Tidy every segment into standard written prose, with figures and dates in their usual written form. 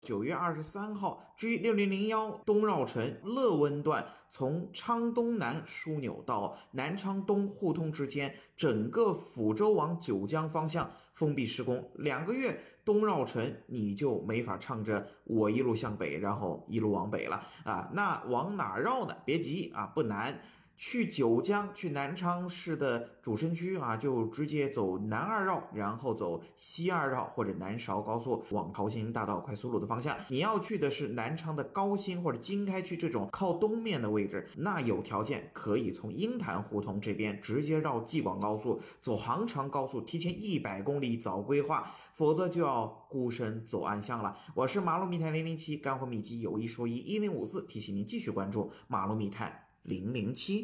9月23号 G6001东绕城乐温段从昌东南枢纽到南昌东互通之间，整个抚州往九江方向封闭施工，2个月东绕城你就没法唱着我一路向北，然后一路往北了啊。那往哪绕呢？别急啊，不难。去九江，去南昌市的主城区啊，就直接走南2绕，然后走西2绕或者南韶高速往桃兴大道快速路的方向。你要去的是南昌的高新或者经开区这种靠东面的位置，那有条件可以从鹰潭胡同这边直接绕济广高速，走杭长高速，提前100公里早规划，否则就要孤身走暗巷了。我是马路密探007，干货秘籍有一说一1054，提醒您继续关注马路密探007。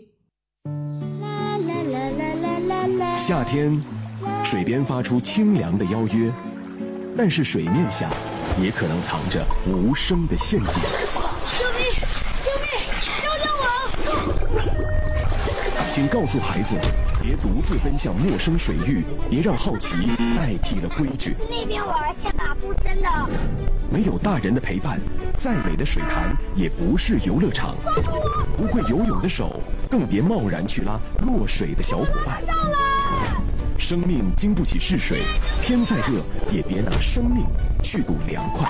夏天，水边发出清凉的邀约，但是水面下也可能藏着无声的陷阱。 救命！救命！救救我！ 请告诉孩子，别独自奔向陌生水域，别让好奇代替了规矩。 那边玩天马不深的。 没有大人的陪伴，再美的水潭也不是游乐场。不会游泳的手，更别贸然去拉落水的小伙伴。生命经不起试水，天再热也别拿生命去赌凉快。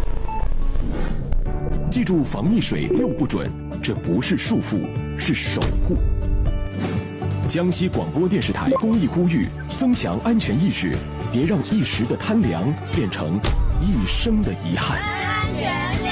记住防溺水6不准，这不是束缚，是守护。江西广播电视台公益呼吁：增强安全意识，别让一时的贪凉变成一生的遗憾。 安全